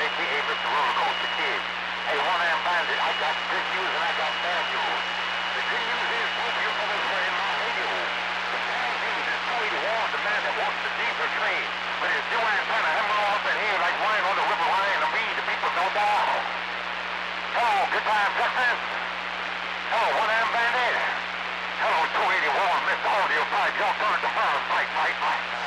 a.k.a. Mr. Roller Coaster Kid. Hey, one-arm bandit, I got good news and I got bad news. The good news is both of your brothers were in my radio. The bad news is Joey Ward, the man that works the diesel train. But his new antenna hammer off in here like wine on the river line, and me, the people don't die. Hello, good time, Texas. Hello, one-arm bandit. Hello, 281, Mr. Audio 5, y'all turn to fire, fight.